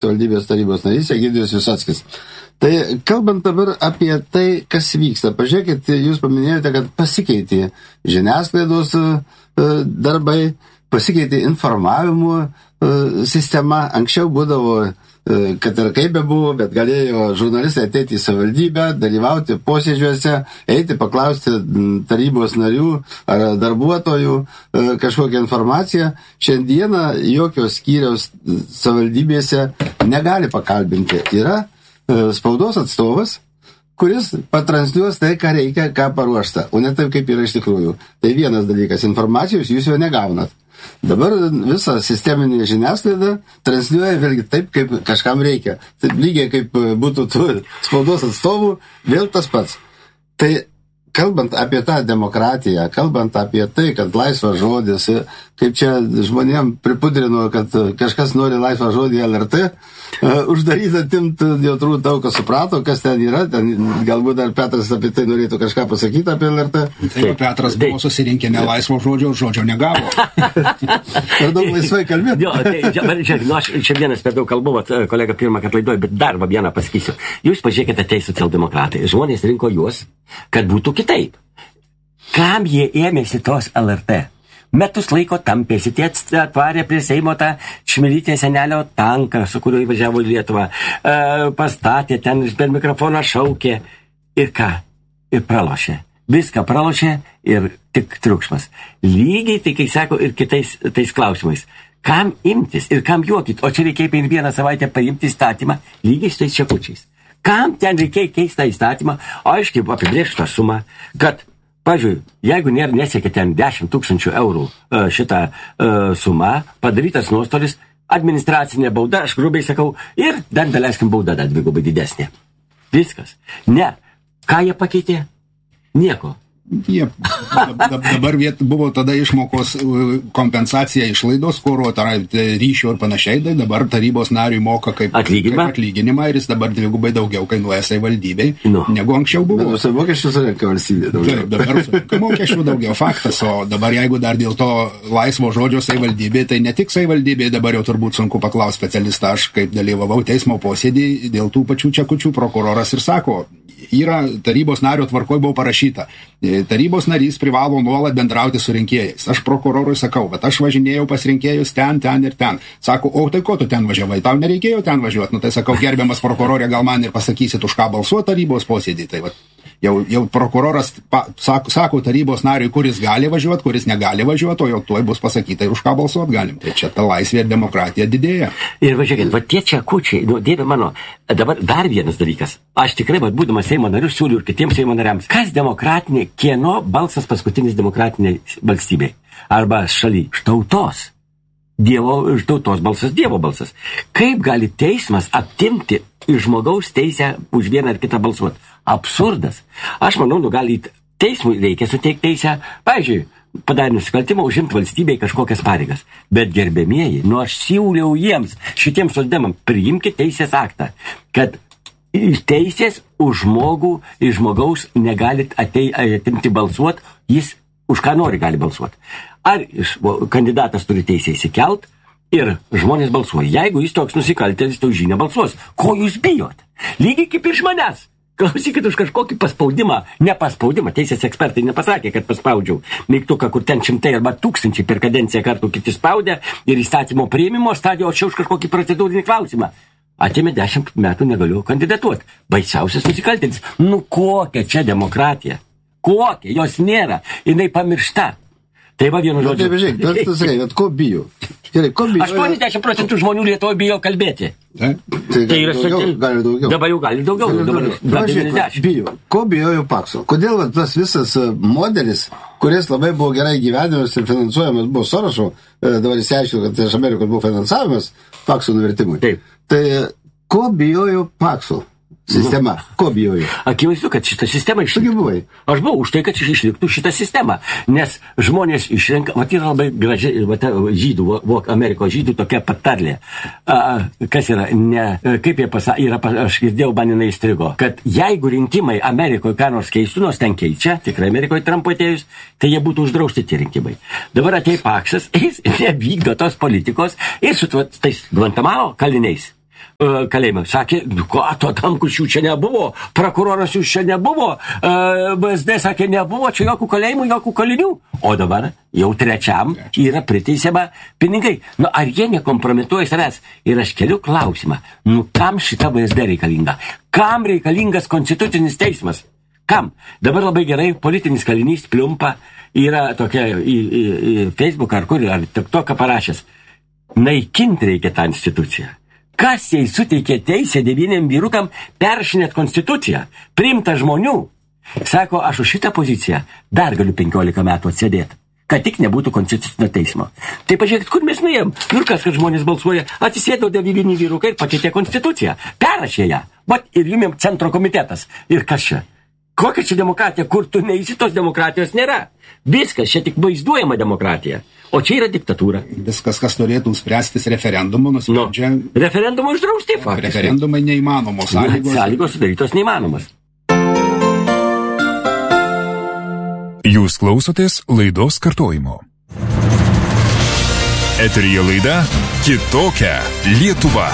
savivaldybės tarybos narys Egidijus Visockis. Tai kalbant dabar apie tai, kas vyksta, pažiūrėkit, jūs paminėjote, kad pasikeitė žiniasklaidos darbai, pasikeitė informavimo sistema, anksčiau būdavo, kad ir kaip buvo, bet galėjo žurnalistai ateiti į savivaldybę, dalyvauti posėdžiuose, eiti paklausti tarybos narių ar darbuotojų kažkokią informaciją. Šiandieną jokios skyriaus savivaldybėse negali pakalbinti. Yra spaudos atstovas, kuris patransliuos tai, ką reikia, ką paruošta, o ne taip, kaip yra iš tikrųjų. Tai vienas dalykas, informacijos jūs jo negaunat. Dabar visa sisteminė žiniasklaida transliuoja vėlgi taip, kaip kažkam reikia. Taip lygiai kaip būtų tų spaudos atstovų, vėl tas pats. Tai kalbant apie tą demokratiją, kalbant apie tai, kad laisvas žodis, kaip čia žmonėm pripudrino, kad kažkas nori laisvą žodį LRT, uždarytą timt, jau turbūt daug kas suprato, kas ten yra, ten galbūt dar Petras apie tai norėtų kažką pasakyti apie LRT. Taip, Petras buvo susirinkę ne laisvo žodžio negavo. Per daug laisvai kalbėti. Aš čia vienas per daug kalbu, kolega pirmą kartą laidoju, bet dar vieną pasakysiu. Jūs pažiūrėkite, ateis socialdemokratai. Žmonės rinko juos, kad būtų kitaip. Kam jie ėmėsi tos LRT? Metus laiko tampėsi, tie atvarė prie Seimo tą Čmilytės senelio tanką, su kuriuo įvažiavo į Lietuvą, pastatė ten, per mikrofoną šaukė ir ką? Ir pralošė. Viską pralošė ir tik triukšmas. Lygiai tai, kai sako, ir kitais tais klausimais. Kam imtis ir kam juokit? O čia reikėjo per vieną savaitę paimti įstatymą lygiai su tais čekučiais. Kam ten reikėjo keistą įstatymą? Aiškiai apibrėžtą sumą, kad pavyzdžiui, jeigu nesiekia ten 10 000 eurų šitą sumą, padarytas nuostolis, administracinė bauda, aš grubiai sakau, ir dar daleiskim bauda dar dvigubai didesnė. Viskas. Ne. Ką jie pakeitė? Nieko. Dabar buvo tada išmokos kompensacija išlaidos, kuro, ryšio ir panašiai, dabar tarybos nariui moka kaip atlyginimą ir jis dabar dvigubai daugiau kainuoja savivaldybei, negu anksčiau buvo. Bet mokesčių surenka valstybė daugiau. Taip, dabar surenka mokesčių daugiau, faktas, o dabar jeigu dar dėl to laisvo žodžio savivaldybė, tai ne tik savivaldybė, dabar jau turbūt sunku paklausti specialistą, aš kaip dalyvavau teismo posėdį, dėl tų pačių čekučių prokuroras ir sako, yra tarybos nario tvarkoj buvo parašyta, tarybos narys privalo nuolat bendrauti su rinkėjais. Aš prokurorui sakau, bet aš važinėjau pas rinkėjus ten ir ten. Sako, o tai ko tu ten važiavai? Tau nereikėjo ten važiuoti. Nu tai sakau, gerbiamas prokurorė, gal man ir pasakysit, už ką balsuoti tarybos posėdį. Tai va, jau prokuroras sako tarybos nariui, kuris gali važiuoti, kuris negali važiuoti, o jau tuoj bus pasakyta, už ką balsuoti galim. Tai čia ta laisvė ir demokratija didėja. Ir važiuokit, va tie čekučiai, Dieve mano, dabar dar vienas dalykas. Aš tikrai, būdamas Seimo nariu, siūliu ir kitiems Seimo nariams. Kas demokratinė, kieno balsas paskutinis demokratinė valstybė? Arba šaly? Tautos. Tautos balsas, Dievo balsas. Kaip gali teismas atimti iš žmogaus teisę už vieną ar kitą balsuoti? Absurdas. Aš manau, gali teismui reikia suteikti teisę, pavyzdžiui, padarė nusikaltimą, užimti valstybėje kažkokias pareigas. Bet gerbėmieji, aš siūliau jiems, šitiems socdemams, priimkite teisės aktą, kad teisės už žmogų, iš žmogaus negalit atimti balsuoti, jis už ką nori gali balsuoti. Ar kandidatas turi teisę įsikelt ir žmonės balsuoja. Jeigu jis toks nusikaltėlis, tai už jį nebalsuos. Ko jūs bijot? Lygiai kaip iš manęs. Klausykit už kažkokį paspaudimą, nepaspaudimą. Teisės ekspertai nepasakė, kad paspaudžiau mygtuką, kur ten 100 arba 1000 per kadenciją kartų kiti spaudė ir įstatymo priėmimo stadijo, o čia už kažkokį procedūrinį klausimą. Atėmė 10 metų negaliu kandidatuoti. Baisiausias nusikaltėlis. Kokia čia demokratija? Kokia? Jos nėra. Jinai pamiršta. Tai va vienu žodžiu. Taip, žiūrėk, tu sakai, bet ko bijo? Gerai, ko bijo? 80% žmonių Lietuvoje bijo kalbėti. Tai yra gali daugiau. Dabar jau gali daugiau. Dabar 90. Bijo. Ko bijojo Pakso? Kodėl tas visas modelis, kuris labai buvo gerai gyvenimas ir finansuojamas buvo Sorošo, dabar įsiaiškino, kad iš Amerikos buvo finansavimas Pakso nuvertimui. Taip. Tai ko bijojo Pakso? Sistema. Ko bijojo? Akivaizdu, kad šitą sistemą išliktų. Buvai? Aš buvau už tai, kad išliktų šitą sistemą. Nes žmonės išrenka, yra labai graži, žydų, Amerikos žydų tokia patarlė. Kas yra, kaip jie pasakė, aš girdėjau, man jinai įstrigo, kad jeigu rinkimai Amerikoje ką nors keistų, nors ten keičia, tikrai Amerikoje Trumpo atėjus, tai jie būtų uždrausti tie rinkimai. Dabar atėjo Paksas, jis nevykdo tos politikos ir su tais Guantanamo kaliniais. kalėjime. Sakė, ko, to Adamkus jų čia nebuvo, prokuroras jų čia nebuvo, BSD sakė, nebuvo čia jokių kalėjimų, jokių kalinių. O dabar jau trečiam yra priteisiama pinigai. Nu, ar jie nekompromituoja savęs? Ir aš keliu klausimą, nu, kam šita BSD reikalinga? Kam reikalingas konstitucinis teismas? Kam? Dabar labai gerai politinis kalinys Pliumpa yra tokia į Facebook ar kur, ar TikToką parašęs. Naikinti reikia tą instituciją. Kas jai suteikė teisę 9 vyrukam peršinėt konstituciją, priimta žmonių? Sako, aš už šitą poziciją dar galiu 15 metų atsėdėti, kad tik nebūtų konstitucinio teismo. Tai pažiūrėkit, kur mes nuėjom. Ir kas, kad žmonės balsuoja, atsisėdo 9 vyrukai ir pakeitė konstituciją. Perrašė ją. Vat ir jumėm centro komitetas. Ir kas čia? Kokia čia demokratija, kur tu neįsi, tos demokratijos nėra. Viskas, čia tik vaizduojama demokratija. O čia yra diktatūra. Viskas, kas turėtų spręstis referendumu, nusprendžia... Referendumu uždrausti, faktiškai. Referendumai neįmanomos. Sąlygos sudarytos neįmanomas. Jūs klausotės laidos kartojimo. Eteryje laida Kitokia Lietuva.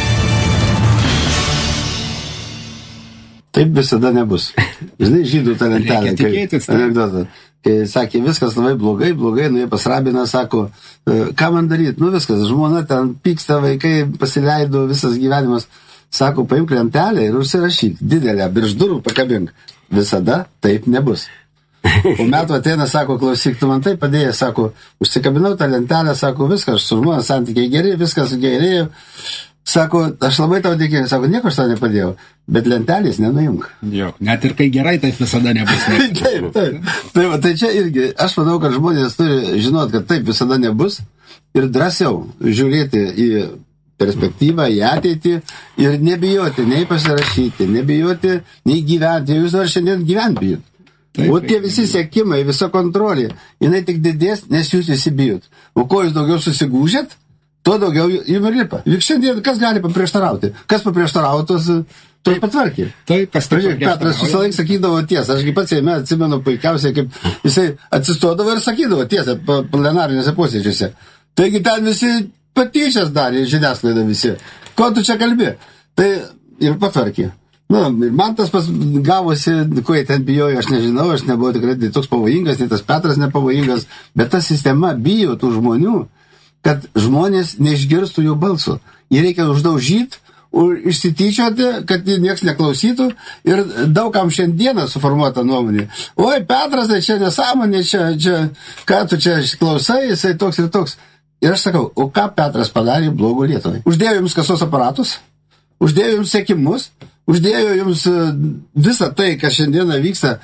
Taip visada nebus. Žinai, žydų ta lentelė. Anekdotą. Kai sakė, viskas labai blogai, nu jie pas rabiną, sako, ką man daryti? Nu viskas, žmona ten pyksta, vaikai pasileido, visas gyvenimas. Sako, paimk lentelę ir užsirašyk, didelę, virš durų pakabink. Visada taip nebus. Po metų ateina, sako, klausyk, tu man tai padėjai, sako, užsikabinau tą lentelę, sako, viskas, su žmona santykiai geri, viskas gerėjo. Sako, aš labai tau dėkingas, sako, nieko aš tau nepadėjau, bet lentelės nenuimk. Jo, net ir kai gerai, taip visada nebus. Taip. Tai čia irgi, aš manau, kad žmonės turi žinot, kad taip visada nebus ir drąsiau žiūrėti į perspektyvą, į ateitį ir nebijoti, nei pasirašyti, nebijoti, nei gyventi. Jūs dar šiandien gyventi bijot. O tie visi sekimai, visa kontrolė, jinai tik didės, nes jūs visi bijot. O ko jūs daugiau susigūžėt, tuo daugiau jums lipa. Juk šiandien kas gali paprieštarauti? Kas paprieštaravo, tos patvarkė. Taip, kas Petras visą laiką sakydavo tiesą. Ašgi pats Seime atsimenu puikiausiai, kaip jisai atsistodavo ir sakydavo tiesą plenarinėse posėdžiuose. Taigi ten visi patyčias darė, žiniasklaida visi. Ko tu čia kalbi? Tai ir patvarkė. Nu, ir man tas gavosi, ko jie ten bijojo, aš nežinau, aš nebuvau tikrai toks pavojingas, nei tas Petras nepavojingas, bet ta sistema bijo tų žmonių, kad žmonės neišgirstų jų balsų. Jį reikia uždaužyti, išsityčioti, kad nieks neklausytų ir daugam šiandieną suformuota nuomonė. Oi, Petras, tai čia nesąmonė, čia, ką tu čia klausai, jisai toks ir toks. Ir aš sakau, o ką Petras padarė blogo Lietuvai? Uždėjo jums kasos aparatus, uždėjo jums sekimus, uždėjo jums visą tai, kas šiandieną vyksta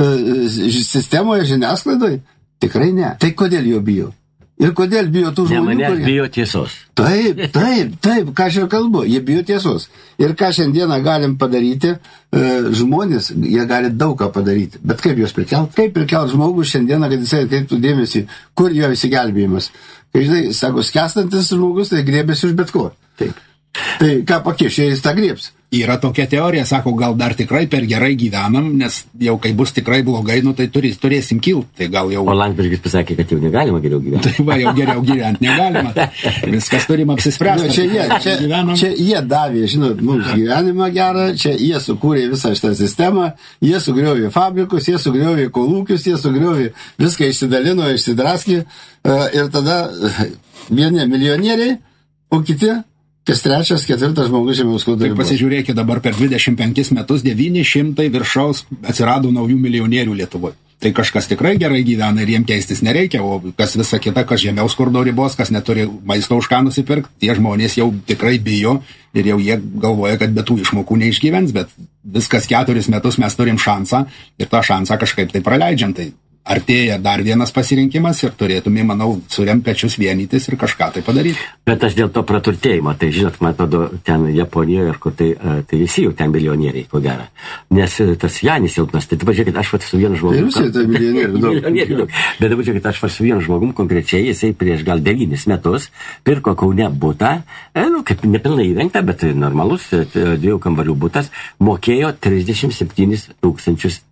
sistemoje, žiniasklaidoj? Tikrai ne. Tai kodėl jo bijo? Ir kodėl bijo tų žmonių? Ne, manęs bijo tiesos. Taip, ką aš ir kalbu, jie bijo tiesos. Ir ką šiandieną galim padaryti, žmonės, jie gali daug ką padaryti. Bet kaip juos prikelt? Kaip prikelt žmogų šiandieną, kad jisai atkreiptų dėmesį, kur jo įsigelbėjimas? Kai žinai, sako, skęstantis žmogus, tai griebėsi už bet ko. Taip. Tai ką pakiš, jis tą griebs. Yra tokia teorija, sako, gal dar tikrai per gerai gyvenam, nes jau kai bus tikrai blogai, nu tai turėsim kilt. Tai gal jau... O Landsbergis pasakė, kad jau negalima geriau gyventi. Tai va, jau geriau gyventi negalima. Viskas turim apsispręsti. Čia jie davė, žinot, mums gyvenimą gerą, čia jie sukūrė visą šitą sistemą, jie sugriovė fabrikus, jie sugriovė kolūkius, jie sugriovė viską, išsidalino, išsidraskė ir tada vieni milijonieriai, o kiti... Kas trečias, ketvirtas žmogus žemiaus skurdo ribos. Tai pasižiūrėkit, dabar per 25 metus 900 viršaus atsirado naujų milijonierių Lietuvoje. Tai kažkas tikrai gerai gyvena ir jiem keistis nereikia, o kas visa kita, kas žemiau skurdo ribos, kas neturi maisto už ką nusipirkti, tie žmonės jau tikrai bijo ir jau jie galvoja, kad be tų išmokų neišgyvens, bet viskas 4 metus mes turim šansą ir tą šansą kažkaip tai praleidžiam. Tai artėja dar vienas pasirinkimas ir turėtume, manau, surem pečius vienytis ir kažką tai padaryti. Bet aš dėl to praturtėjimo, tai žinot, man atrodo, ten Japonijoje ir kur tai visi jau ten milijonieriai, ko gera. Nes tas Janis Silpnas, tai pažiūrėkit, aš su vienu žmogum... Tai visi tai milijonieriai daug. Bet dabar žiūrėkit, aš su vienu žmogum konkrečiai, jisai prieš gal 9 metus pirko Kaune butą, kaip nepilnai įrengta, bet normalus 2 kambarių butas, mokėjo 37 000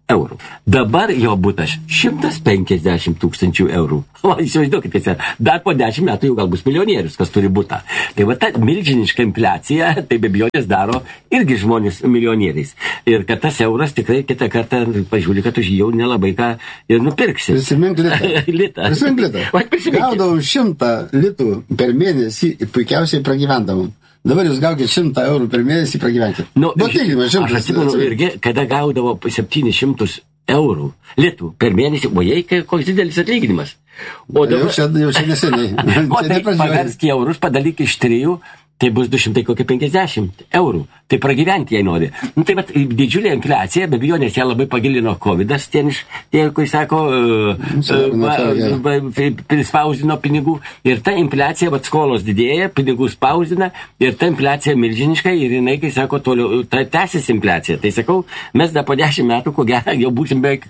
eurų. Dabar jo būtas 150 tūkstančių eurų. O, įsivaizduokit, kad dar po 10 metų jau gal bus milijonierius, kas turi būtą. Tai va ta milžiniška infliacija, tai be abejonės daro irgi žmonės milijonieriais. Ir kad tas euras tikrai kitą kartą pažiūri, kad už jį jau nelabai ką ir nupirksi. Prisimink litą. Gaudavom 100 litų per mėnesį, puikiausiai pragyvendavom. Dabar jūs gaukit 100 eurų per mėnesį pragyvenkit. Aš atsimenu irgi, kada gaudavo 700 eurų litų per mėnesį, o jei koks didelis atlyginimas. O dabar, jau čia neseniai. O tai paversk eurus, padalyk iš 3, tai bus 250 eurų. Tai pragyventi jei nori. Tai vat, didžiulė infliacija, be abejonės ją labai pagilino COVIDas, kai sako, prispausdino pinigų. Ir ta infliacija, vat skolos didėja, pinigų spausdina, ir ta infliacija milžiniška, ir jinai, kai sako, toliau, tęsis infliacija. Tai sakau, mes dar po 10 metų, ko gero, jau būsim beveik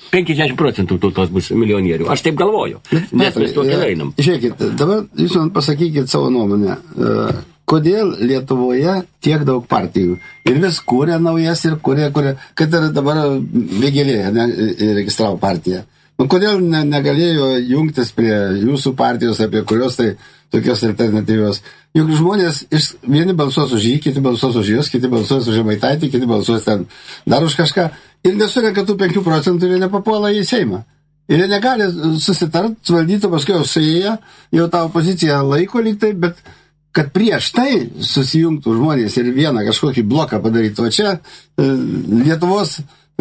50% tautos bus milijonierių. Aš taip galvoju, nes mes tuo keliu einam. Žiūrėkit, dabar jūs man pasakykit savo nuomonę. Kodėl Lietuvoje tiek daug partijų? Ir vis kūrė naujas ir kūrė, kad ir dabar Vėgėlė registravo partiją. Kodėl negalėjo jungtis prie jūsų partijos, apie kurios tai tokios alternatyvios? Juk žmonės, vieni balsuos už jį, kiti balsuos už jūs, kiti balsuos už Žemaitaitį, kiti balsuos ten dar už kažką. Ir nesurenka tų 5% ir nepapuola į Seimą. Ir jie negali susitart, valdyti, paskui jau suėję, jau tą opoziciją laiko lyg tai, bet kad prieš tai susijungtų žmonės ir vieną kažkokį bloką padarytų. O čia Lietuvos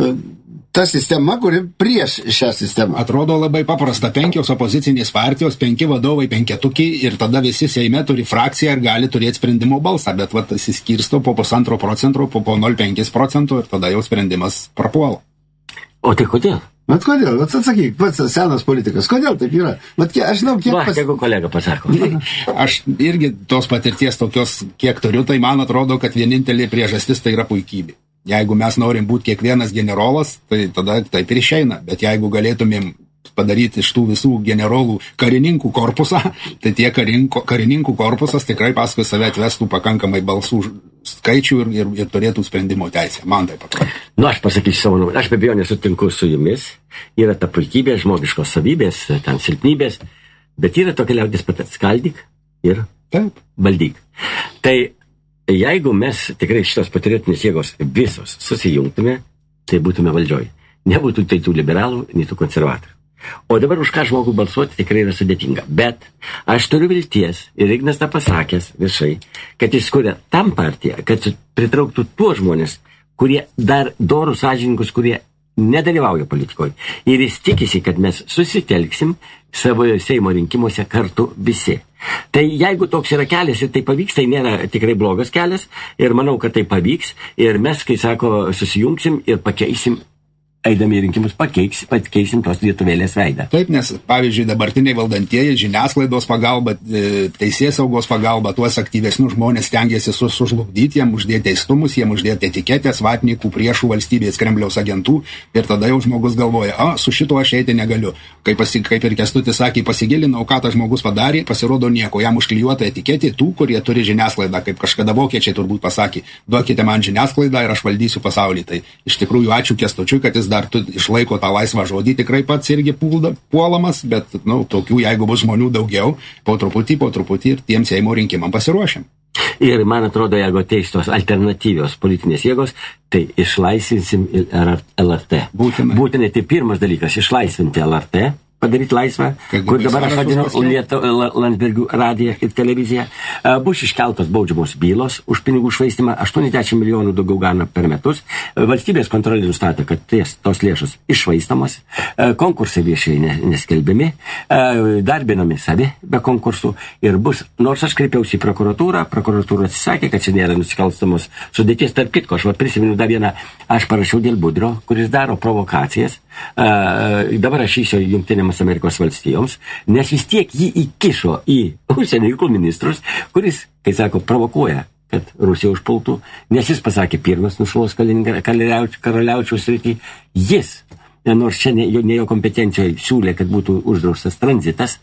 ta sistema, kuri prieš šią sistemą. Atrodo labai paprasta. 5 opozicinės partijos, 5 vadovai, 5 ir tada visi Seime turi frakciją ir gali turėti sprendimo balsą, bet vat įsiskirsto po 1,5%, po 0,5% ir tada jau sprendimas prapuola. O tai kodėl? Bet kodėl? Atsakyk, pats senas politikas. Kodėl taip yra? Aš žinau, jeigu kolega pasako. Aš irgi tos patirties tokios, kiek turiu, tai man atrodo, kad vienintelė priežastis tai yra puikybė. Jeigu mes norim būti kiekvienas generolas, tai tada taip ir išeina. Bet jeigu galėtumėm padaryti iš tų visų generolų karininkų korpusą, tai tie karininkų korpusas tikrai paskui save atvestų pakankamai balsų skaičių ir turėtų sprendimo teisę. Man taip atrodo. Aš pasakysiu savo nuomonę. Aš be abejo nesutinku su jumis. Yra ta puikybė, žmogiškos savybės, ten silpnybės, bet yra tokia liaudis patartis: skaldyk ir valdyk. Tai jeigu mes tikrai šitos patriotinės jėgos visos susijungtume, tai būtume valdžioj. Nebūtų tai tų liberalų, nei tų konservatorių. O dabar už ką žmogų balsuoti tikrai yra sudėtinga. Bet aš turiu vilties, ir Ignas tą pasakęs viešai, kad jis kuria tam partiją, kad pritrauktų tuos žmonės, kurie dar dorų sąžininkus, kurie nedalyvauja politikoje. Ir jis tikisi, kad mes susitelksim savo Seimo rinkimuose kartu visi. Tai jeigu toks yra kelias ir tai pavyks, tai nėra tikrai blogas kelias ir manau, kad tai pavyks ir mes, kai sako, susijungsim ir pakeisim, eidami į rinkimus, pakeisim tos lietuvėlės veidą. Taip, nes, pavyzdžiui, dabartiniai valdantieji žiniasklaidos pagalba, teisėsaugos pagalba, tuos aktyvesnius žmonės stengiasi sužlugdyti, jiem uždėti teistumus, jiem uždėti etiketės, vatnikų, priešų valstybės, Kremliaus agentų ir tada jau žmogus galvoja, su šito aš eiti negaliu. Kaip ir Kęstutis sakė, pasigilinau, ką tas žmogus padarė, pasirodo nieko, jam užklijuota etiketė tų, kurie turi žiniasklaidą, kaip kažkada vokiečiai turbūt pasakė, duokite man žiniasklaidą ir aš valdysiu pasaulį. Tai iš tikrųjų ačiū Kęstučiui, kad jis dar išlaiko tą laisvą žodį, tikrai pats irgi puolamas, bet tokių, jeigu bus žmonių daugiau, po truputį ir tiem Seimo rinkimam pasiruošiam. Ir man atrodo, jeigu ateis tos alternatyvios politinės jėgos, tai išlaisvinsim LRT. Būtinai tai pirmas dalykas, išlaisvinti LRT, padaryti laisvą, kur dabar aš vadinu Landsbergių radiją kaip televiziją. Bus iškeltos baudžiamos bylos už pinigų švaistimą, 80 milijonų daugiau gauna per metus. Valstybės kontrolė nustatė, kad tos lėšos iššvaistamos, konkursai viešiai neskelbiami, darbinami savi be konkursų ir bus, nors aš kreipiausi į prokuratūrą atsisakė, kad čia nėra nusikalstamos sudėties. Tarp kitko, aš prisimenu dar vieną, aš parašiau dėl Budrio, kuris daro provokacijas. Dabar rašysiu Jungtinėms Amerikos valstijoms, nes vis tiek jį įkišo į užsienio reikalų ministrus, kuris, kai sako, provokuoja, kad Rusija užpultų, nes jis pasakė pirmas nušalos Karaliaučiaus srity. Jis, nors čia ne jo kompetencijoje, siūlė, kad būtų uždraustas tranzitas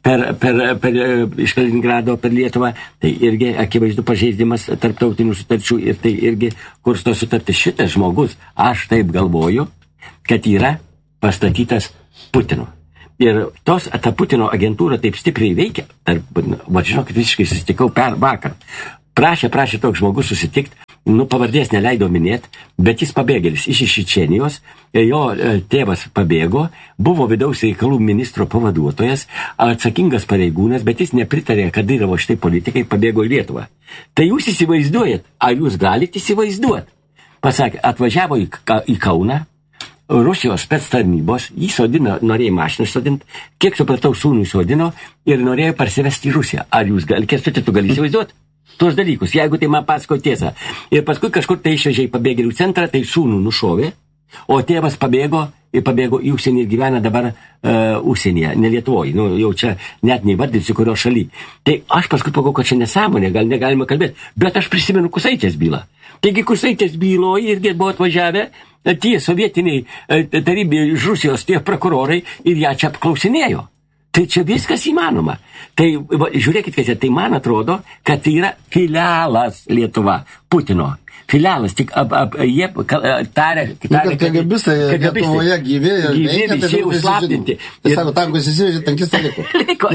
iš Kaliningrado per Lietuvą, tai irgi akivaizdu pažeidimas tarptautinių sutarčių ir tai irgi kursto sutartis. Šitas žmogus, aš taip galvoju, kad yra pastatytas Putino. Ir ta Putino agentūra taip stipriai veikia. Žinokit, visiškai susitikau vakar. Prašė toks žmogus susitikti, pavardės neleido minėti, bet jis pabėgėlis iš Čečėnijos, jo tėvas pabėgo, buvo vidaus reikalų ministro pavaduotojas, atsakingas pareigūnas, bet jis nepritarė Kadyrovo šitai politikai, pabėgo į Lietuvą. Tai jūs įsivaizduojat, ar jūs galite įsivaizduoti? Pasakė, atvažiavo į Kauną, Rusijos spec tarnybos, jį sodino, norėjo mašiną sodinti, kiek supratau, sūnų sodino ir norėjo parsivesti į Rusiją. Ar jūs tu gali įsivaizduoti tuos dalykus, jeigu tai man pasako tiesą. Ir paskui kažkur tai išvežė į pabėgėlių centrą, tai sūnų nušovė, o tėvas pabėgo į užsienį ir gyvena dabar užsienyje, ne Lietuvoje, jau čia net neįvardinsiu kurio šaly. Tai aš paskui pagalvojau, kad čia nesąmonė, gal negalima kalbėti, bet aš prisimenu Kusaitės bylą. Taigi Kusaitės byloje irgi buvo atvažiavę tie sovietiniai tarybiniai iš Rusijos tie prokurorai ir ją čia apklausinėjo. Tai čia viskas įmanoma. Tai žiūrėkit, kad tai man atrodo, kad tai yra filialas Lietuva, Putino. Filialas, tik jie tarė, kad KGBistai Lietuvoje gyvi visi užslaptinti. Tai sako, tankus įsivežė, tankistą liko.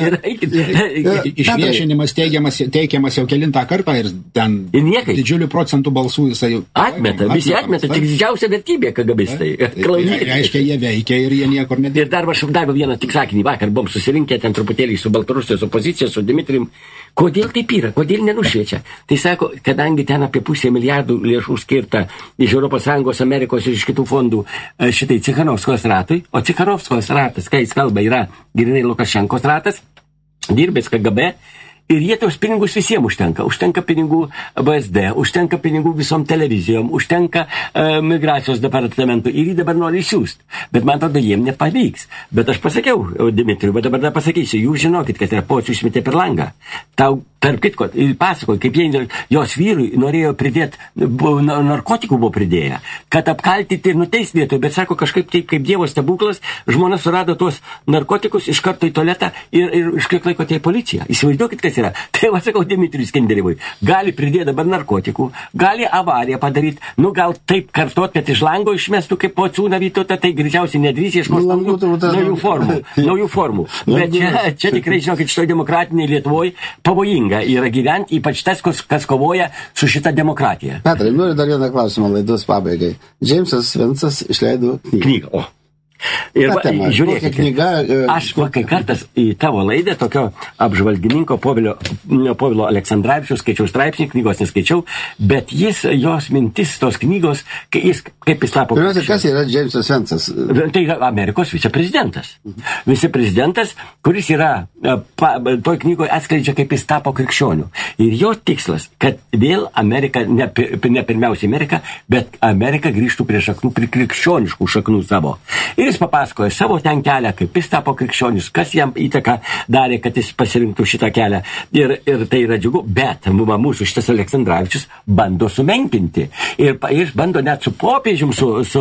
Išviešinimas teikiamas jau kelintą kartą ir ten didžiulių procentų balsų jisai atmeta, visi atmeta, tik didžiausia vertybė KGBistai. Reiškia, jie veikia ir jie niekur nedėjo. Ir dar aš davau vieną tik sakinį, vakar buvom susirinkę ten truputėlį su Baltarusijos opozicija, su Dmitrijum. Kodėl taip yra? Kodėl nenušviečia? Tai sako, kadangi ten apie 500 milijardų lėšų skirta iš ES, Amerikos ir iš kitų fondų šitai Cikhanovskos ratui, o Cikhanovskos ratas, kai jis kalba, yra grinai Lukašenkos ratas, dirbęs KGB, ir jie tos pinigus visiems užtenka. Užtenka pinigų VSD, užtenka pinigų visom televizijom, užtenka migracijos departamentų ir jį dabar nori išsiųsti. Bet man tada jiem nepavyks. Bet aš pasakiau Dmitrijui, bet dabar pasakysiu, jūs žinokit, kad yra pocių išmetė per langą. Tau tarp kitko, ir pasakoju, kaip jos vyrui norėjo pridėti, narkotikų buvo pridėję, kad apkaltyti ir nuteisti vietoj, bet sako kažkaip taip, kaip Dievo stebuklas, žmona surado tuos narkotikus iš karto į tualetą ir iš kiek laiko tai policija. Įsivaizduokit, kas yra. Tai va sakau Dmitrijui Skenderevui, gali pridėti dabar narkotikų, gali avariją padaryti, gal taip kartot, kad iš lango išmestų kaip pociūną Vytautą, tai greičiausiai nedrys ieškos naujų formų. Bet čia tikrai, žinokit, šitoj demokratiniai Lietuvoje pavojinga yra gyventi, ypač tas, kas kovoja su šita demokratija. Petrai, noriu dar vieną klausimą laidos pabaigai. Džeimsas Svensas išleido knygą. Ir žiūrėkit, aš kai kartas į tavo laidą tokio apžvalgininko Povilo Aleksandravičiaus skaičiau straipsnį, knygos neskaičiau, bet jos mintis tos knygos, kaip jis tapo... Pirmiausia, kas yra Džeimsas Svensas? Tai yra Amerikos viceprezidentas. Viceprezidentas, kuris yra, toj knygoje atskleidžia, kaip jis tapo krikščioniu. Ir jo tikslas, kad vėl Amerika, ne pirmiausia Amerika, bet Amerika grįžtų prie krikščioniškų šaknų savo. Ir jis papasakoja savo ten kelią, kaip jis tapo krikščionis, kas jam įtaką darė, kad jis pasirinktų šitą kelią. Ir tai yra džiugu, bet mūsų šitas Aleksandravičius bando sumenkinti. Ir jis bando net su popiežium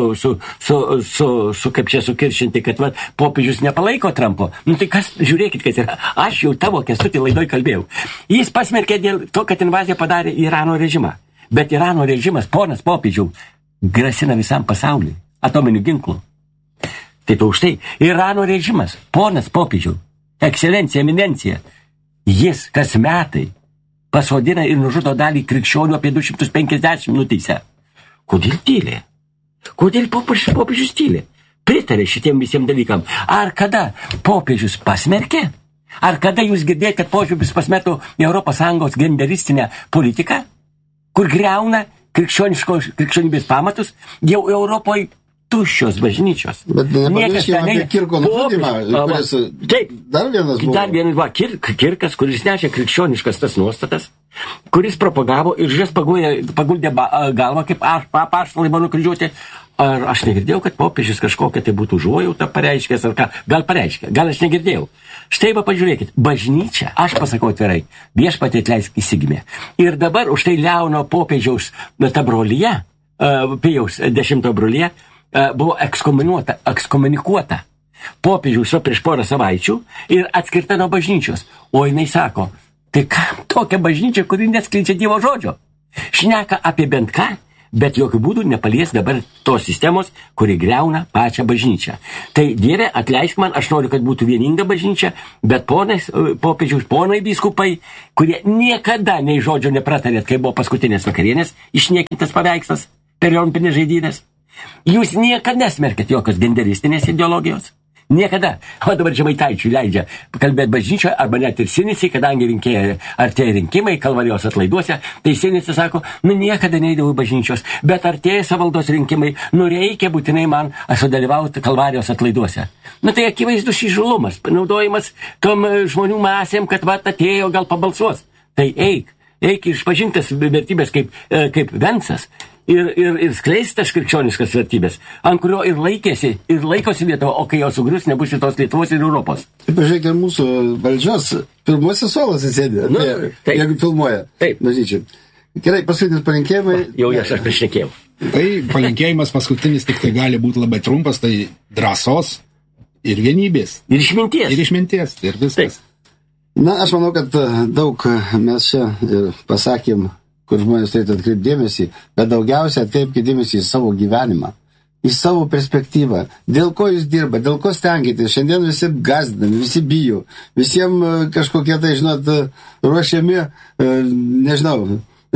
kaip čia sukiršinti, kad popiežius nepalaiko Trumpo. Tai kas, žiūrėkit, kas yra. Aš jau tavo Kęstutį laidoj kalbėjau. Jis pasmerkė dėl to, kad invaziją padarė Irano režimą. Bet Irano režimas, ponas popiežiau, grasina visam pasauliui atominių ginklų. Tai to už tai. Irano režimas, ponas popiežiau, ekscelencija, eminencija, jis kas metai pasodina ir nužudo dalį krikščionių, apie 250 nuteisę. Kodėl tylė? Kodėl popiežius tylė? Pritarė šitiem visiems dalykam. Ar kada popiežius pasmerkė? Ar kada jūs girdėjote, kad popiežius pasmerktų ES genderistinę politiką, kur griauna krikščionybės pamatus? Jau Europoje tuščios bažnyčios. Bet nepamirškime apie Kirko nužudymą, kuris dar vienas buvo. Dar vienas buvo Kirkas, kuris nešė krikščioniškas tas nuostatas, kuris propagavo ir žies paguldė galvą, kaip apaštalai buvo nukryžiuoti. Ar aš negirdėjau, kad popiežius kažkokią tai būtų užuojautą pareiškęs, ar ką? Gal pareiškė, gal aš negirdėjau. Štai va pažiūrėkit, bažnyčia, aš pasakau atvirai, viešpatie atleisk įsigimė. Ir dabar už tai Leono popiežiaus ta brolyje, Pijaus 10 brolyje, buvo ekskomunikuota popiežiaus prieš porą savaičių ir atskirta nuo bažnyčios. O jinai sako, tai kam tokia bažnyčia, kuri neskleidžia Dievo žodžio? Šneka apie bent ką, bet jokių būdų nepalies dabar tos sistemos, kuri greuna pačią bažnyčią. Tai Dieve, atleisk man, aš noriu, kad būtų vieninga bažnyčia, bet popiežiaus, ponai vyskupai, kurie niekada nei žodžio nepratarėt, kai buvo paskutinės vakarienės, išniekintas paveikslas per olimpinės žaidynės. Jūs niekada nesmerkėt jokios genderistinės ideologijos. Niekada. O dabar Žemaitaičiui leidžia kalbėti bažnyčioje, arba net ir Sinisai, kadangi artėja rinkimai Kalvarijos atlaiduose, tai Sinisai sako, niekada neįdavau bažnyčios, bet artėja savaldos rinkimai, reikia būtinai man sudalyvauti Kalvarijos atlaiduose. Tai akivaizdus įžulumas, naudojimas tom žmonių masėm, kad atėjo, gal pabalsuos. Tai eik išpažintas vertybės kaip Vencas. Ir skleistas krikščioniškas vertybės, ant kurio ir laikosi Lietuva, o kai jau sugrius, nebus šitos Lietuvos ir Europos. Pažiūrėkite, mūsų valdžios pirmuose suolose sėdė, jeigu filmuoja. Taip. Bažnyčiai. Gerai, paskutinis palinkėjimai. Jau aš prišnekėjau. Tai palinkėjimas paskutinis tik tai gali būti labai trumpas, tai drąsos ir vienybės. Ir išminties. Ir viskas. Na, aš manau, kad daug mes čia ir pasakėm, kur žmonės turėtų atkreipti dėmesį, bet daugiausiai atkreipkite dėmesį į savo gyvenimą, į savo perspektyvą. Dėl ko jūs dirba, dėl ko stengiatės. Šiandien visi gazdinami, visi bijo, visiems kažkokie tai, ruošiami, nežinau,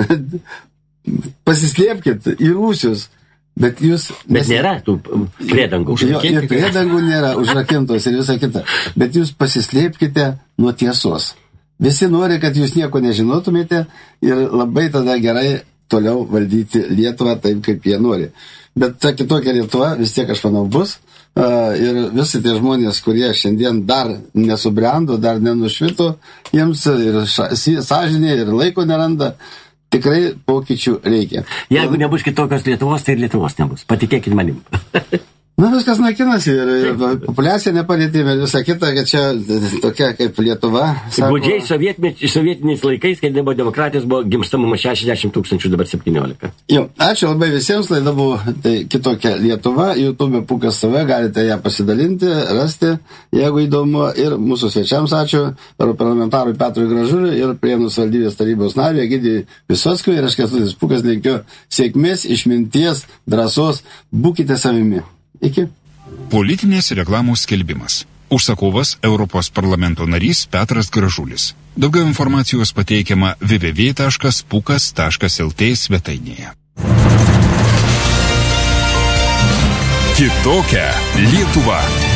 pasislėpkite į rūsius. Bet nėra tų priedangų. Ir priedangų nėra, užrakintos ir visa kita. Bet jūs pasislėpkite nuo tiesos. Visi nori, kad jūs nieko nežinotumėte ir labai tada gerai toliau valdyti Lietuvą taip, kaip jie nori. Bet ta kitokia Lietuva vis tiek, aš manau, bus. Ir visi tie žmonės, kurie šiandien dar nesubrendo, dar nenušvito, jiems ir sąžinė, ir laiko neranda, tikrai pokyčių reikia. Jeigu nebus kitokios Lietuvos, tai ir Lietuvos nebus. Patikėkit manim. Viskas naikinasi ir populiacija nepalėtėme, visą kitą, kad čia tokia kaip Lietuva. Gudžiai sovietiniais laikais, kai nebuvo demokratijos, buvo gimstamumas 60 000, dabar 17. Jo, ačiū labai visiems, laida buvo kitokia Lietuva, YouTube Pukas TV, galite ją pasidalinti, rasti, jeigu įdomu, ir mūsų svečiams ačiū, parlamentarui Petrui Gražuliui ir Prienų savivaldybės tarybos nariui Egidijui Visockui, ir aš Kęstutis Pukas linkiu sėkmės, išminties, drąsos, būkite savimi. Iki. Politinės reklamos skelbimas. Užsakovas Europos parlamento narys Petras Gražulis. Daugiau informacijos pateikiama www.pukas.lt svetainėje. Kitokia Lietuva.